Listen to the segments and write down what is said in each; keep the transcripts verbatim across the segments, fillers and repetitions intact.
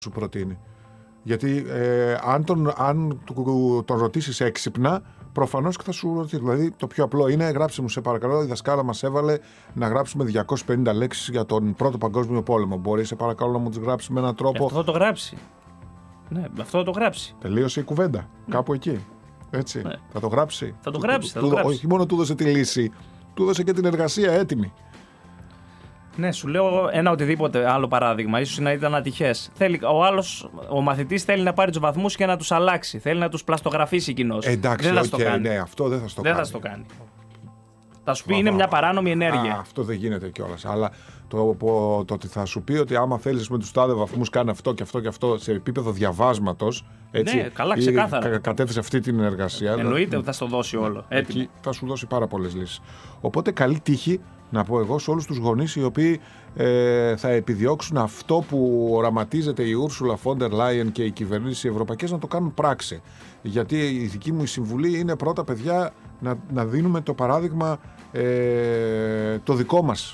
σου προτείνει. Γιατί ε, αν, τον, αν τον ρωτήσεις έξυπνα, προφανώς και θα σου ρωτήσει. Δηλαδή, το πιο απλό είναι γράψε μου, σε παρακαλώ, η δασκάλα μας έβαλε να γράψουμε διακόσιες πενήντα λέξεις για τον Πρώτο Παγκόσμιο Πόλεμο. Μπορεί, σε παρακαλώ, να μου τις γράψει με έναν τρόπο. Αυτό θα το γράψει. Ναι, αυτό θα το γράψει. Τελείωσε η κουβέντα. Ναι. Κάπου εκεί. Έτσι. Ναι. Θα το γράψει. Θα το γράψει. Του, θα το του, γράψει. όχι μόνο του έδωσε τη λύση, του έδωσε και την εργασία έτοιμη. Ναι, σου λέω ένα οτιδήποτε άλλο παράδειγμα. Ίσως να ήταν ατυχές. Ο άλλος, ο μαθητής θέλει να πάρει τους βαθμούς και να τους αλλάξει. Θέλει να τους πλαστογραφήσει κοινώς. Εντάξει, δεν θα okay, το κάνει. Ναι, αυτό δεν θα στο δεν κάνει. Θα στο κάνει. Θα σου πει είναι μια παράνομη ενέργεια. Α, αυτό δεν γίνεται κιόλας. Αλλά το, το, το ότι θα σου πει ότι άμα θέλεις με τους τάδε βαθμούς κάνει αυτό και αυτό και αυτό σε επίπεδο διαβάσματος. Έτσι, ναι, καλά, ξεκάθαρα. Κα, κατέθεσε αυτή την εργασία. Εννοείται ότι θα στο δώσει όλο. Εκεί θα σου δώσει πάρα πολλές λύσεις. Οπότε καλή τύχη, να πω εγώ, σε όλους τους γονείς οι οποίοι ε, θα επιδιώξουν αυτό που οραματίζεται η Ursula von der Leyen και οι κυβερνήσεις οι ευρωπαϊκές να το κάνουν πράξη. Γιατί η δική μου η συμβουλή είναι πρώτα, παιδιά, να, να δίνουμε το παράδειγμα ε, το δικό μας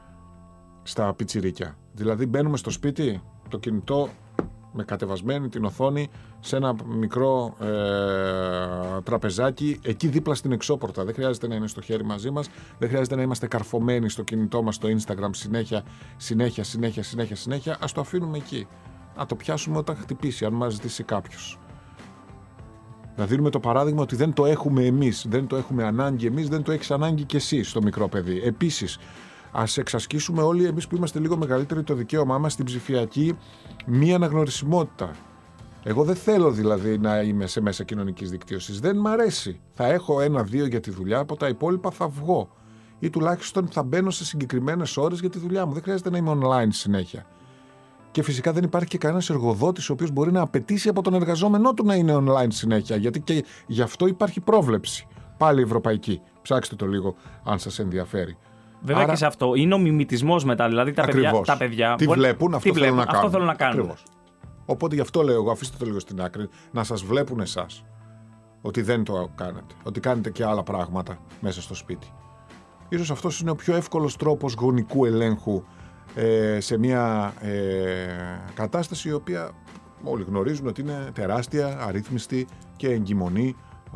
στα πιτσιρίκια. Δηλαδή μπαίνουμε στο σπίτι, το κινητό με κατεβασμένη την οθόνη σε ένα μικρό ε, τραπεζάκι εκεί δίπλα στην εξώπορτα. Δεν χρειάζεται να είναι στο χέρι μαζί μας, δεν χρειάζεται να είμαστε καρφωμένοι στο κινητό μας στο Instagram συνέχεια, συνέχεια, συνέχεια, συνέχεια, συνέχεια. Ας το αφήνουμε εκεί. Να το πιάσουμε όταν χτυπήσει, αν μας ζητήσει κάποιος. Να δίνουμε το παράδειγμα ότι δεν το έχουμε εμείς, δεν το έχουμε ανάγκη εμείς, δεν το έχεις ανάγκη κι εσύ στο μικρό παιδί. Επίσης, ας εξασκήσουμε όλοι εμείς που είμαστε λίγο μεγαλύτεροι το δικαίωμά μας στην ψηφιακή μη αναγνωρισιμότητα. Εγώ δεν θέλω δηλαδή να είμαι σε μέσα κοινωνικής δικτύωσης. Δεν μ' αρέσει. Θα έχω ένα-δύο για τη δουλειά, από τα υπόλοιπα θα βγω. Ή τουλάχιστον θα μπαίνω σε συγκεκριμένες ώρες για τη δουλειά μου. Δεν χρειάζεται να είμαι online συνέχεια. Και φυσικά δεν υπάρχει και κανένας εργοδότης ο οποίος μπορεί να απαιτήσει από τον εργαζόμενό του να είναι online συνέχεια. Γιατί και γι' αυτό υπάρχει πρόβλεψη. Πάλι ευρωπαϊκή. Ψάξτε το λίγο αν σας ενδιαφέρει. Βέβαια. Άρα, και σε αυτό είναι ο μιμητισμός μετά. Δηλαδή τα παιδιά, τα παιδιά. Τι μπορεί... βλέπουν, αυτό, τι θέλουν, βλέπουν, να αυτό θέλουν να κάνουν. Ακριβώς. Οπότε γι' αυτό λέω εγώ, αφήστε το λίγο στην άκρη, να σας βλέπουν εσάς. Ότι δεν το κάνετε. Ότι κάνετε και άλλα πράγματα μέσα στο σπίτι. Ίσως αυτός είναι ο πιο εύκολος τρόπος γονικού ελέγχου ε, σε μια ε, κατάσταση η οποία όλοι γνωρίζουν ότι είναι τεράστια, αρρύθμιστη και εγκυμονή.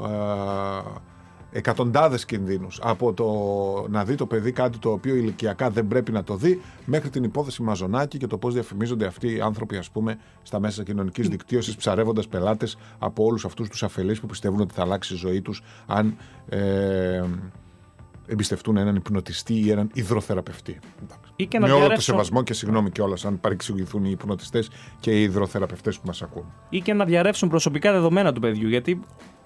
Ε, εκατοντάδες κινδύνους, από το να δει το παιδί κάτι το οποίο ηλικιακά δεν πρέπει να το δει, μέχρι την υπόθεση Μαζονάκη και το πώς διαφημίζονται αυτοί οι άνθρωποι, ας πούμε, στα μέσα κοινωνικής δικτύωσης, ψαρεύοντας πελάτες από όλους αυτούς τους αφελείς που πιστεύουν ότι θα αλλάξει η ζωή τους αν ε, εμπιστευτούν έναν υπνοτιστή ή έναν υδροθεραπευτή. Ή και με να όλο διαρρεύσω... το σεβασμό και συγγνώμη κιόλας αν παρεξηγηθούν οι υπνοτιστές και οι υδροθεραπευτές που μας ακούν. Ή και να διαρρεύσουν προσωπικά δεδομένα του παιδιού, γιατί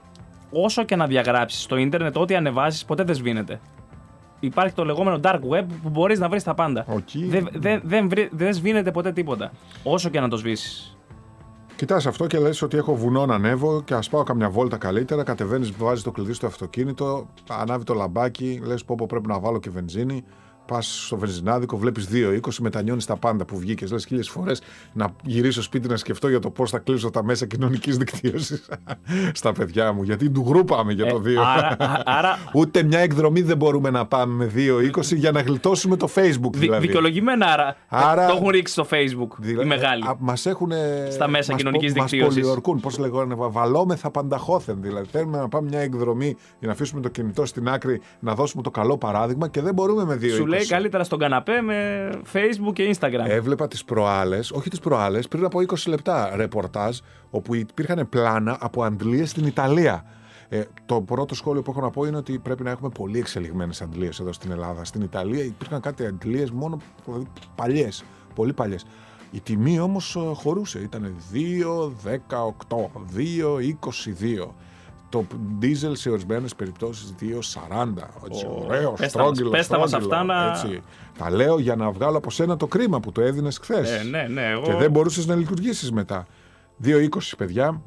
όσο και να διαγράψεις στο ίντερνετ, ό,τι ανεβάσεις ποτέ δεν σβήνεται. Υπάρχει το λεγόμενο dark web που μπορείς να βρεις τα πάντα. Okay. Δεν δε, δε, δε, δε σβήνεται ποτέ τίποτα, όσο και να το σβήσεις. Κοιτάς αυτό και λες ότι έχω βουνό να ανέβω και ας πάω καμιά βόλτα καλύτερα. Κατεβαίνεις, βάζεις το κλειδί στο αυτοκίνητο, ανάβει το λαμπάκι, λες πω, πω πρέπει να βάλω και βενζίνη. Πας στο βενζινάδικο, βλέπεις δύο είκοσι, μετανιώνεις τα πάντα που βγήκες. Λες χίλιες φορές να γυρίσω σπίτι να σκεφτώ για το πώς θα κλείσω τα μέσα κοινωνικής δικτύωσης στα παιδιά μου. Γιατί του γρούπαμε για το ε, δύο. Άρα, άρα... Ούτε μια εκδρομή δεν μπορούμε να πάμε με δύο είκοσι για να γλιτώσουμε το Facebook. Δηλαδή. Δικαιολογημένα άρα, άρα. Το έχουν ρίξει στο Facebook δηλαδή, οι μεγάλοι. Μας έχουν. Στα μέσα κοινωνικής δικτύωσης. Μας πολιορκούν. Πώς λέγανε, βαλόμεθα πανταχώθεν. Δηλαδή θέλουμε να πάμε μια εκδρομή για να αφήσουμε το κινητό στην άκρη, να δώσουμε το καλό παράδειγμα και δεν μπορούμε με δύο είκοσι. Καλύτερα στον καναπέ με Facebook και Instagram. Έβλεπα τις προάλλες, όχι τις προάλλες, πριν από είκοσι λεπτά ρεπορτάζ, όπου υπήρχαν πλάνα από αντλίες στην Ιταλία. Ε, το πρώτο σχόλιο που έχω να πω είναι ότι πρέπει να έχουμε πολύ εξελιγμένες αντλίες εδώ στην Ελλάδα. Στην Ιταλία υπήρχαν κάτι αντλίες μόνο παλιές, πολύ παλιές. Η τιμή όμως χωρούσε, ήταν δύο δεκαοκτώ, δύο είκοσι δύο. Το ντίζελ σε ορισμένες περιπτώσεις δύο σαράντα. Ωραίο, στρόγγυλο. Πες τα μας αυτά να... Έτσι. Τα λέω για να βγάλω από σένα το κρίμα που το έδινες χθες. Ε, ναι, ναι, εγώ... Και δεν μπορούσες να λειτουργήσεις μετά. δύο είκοσι παιδιά.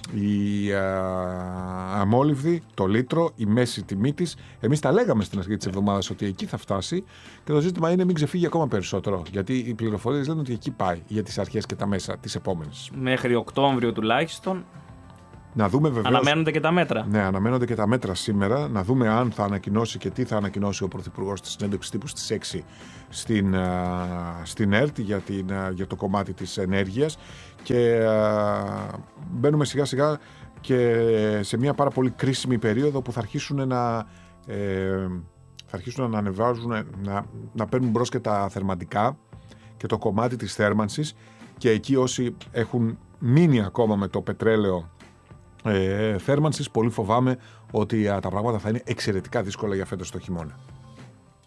Η α, αμόλυβδη, το λίτρο, η μέση τιμή της. Εμείς τα λέγαμε στην αρχή της εβδομάδας ότι εκεί θα φτάσει. Και το ζήτημα είναι μην ξεφύγει ακόμα περισσότερο. Γιατί οι πληροφορίες λένε ότι εκεί πάει για τις αρχές και τα μέσα της επόμενης. Μέχρι Οκτώβριο τουλάχιστον. Να δούμε βεβαίως. Αναμένονται και τα μέτρα. Ναι, αναμένονται και τα μέτρα σήμερα. Να δούμε αν θα ανακοινώσει και τι θα ανακοινώσει ο Πρωθυπουργός στη συνέντευξη τύπου στις έξι στην, στην ΕΡΤ για, την, για το κομμάτι της ενέργειας. Και α, μπαίνουμε σιγά σιγά και σε μια πάρα πολύ κρίσιμη περίοδο που θα αρχίσουν να, ε, θα αρχίσουν να ανεβάζουν, να, να παίρνουν μπρος και τα θερμαντικά και το κομμάτι της θέρμανσης, και εκεί όσοι έχουν μείνει ακόμα με το πετρέλαιο ε, θέρμανσης, πολύ φοβάμαι ότι α, τα πράγματα θα είναι εξαιρετικά δύσκολα για φέτος το χειμώνα.